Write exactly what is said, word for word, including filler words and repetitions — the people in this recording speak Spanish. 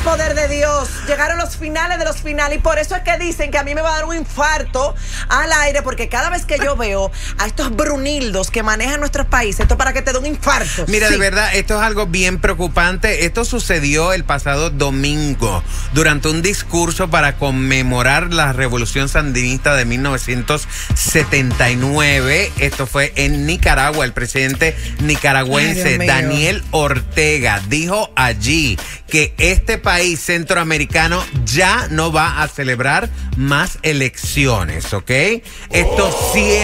poder de Dios. Llegaron los finales de los finales y por eso es que dicen que a mí me va a dar un infarto al aire, porque cada vez que yo veo a estos brunildos que manejan nuestros países, esto es para que te dé un infarto. Mira, sí. de verdad, esto es algo bien preocupante. Esto sucedió el pasado domingo durante un discurso para conmemorar la Revolución Sandinista de mil novecientos setenta y nueve. Esto fue en Nicaragua. El presidente nicaragüense Ay, Daniel Ortega dijo allí que este país centroamericano ya no va a celebrar más elecciones, ¿ok? Esto sí es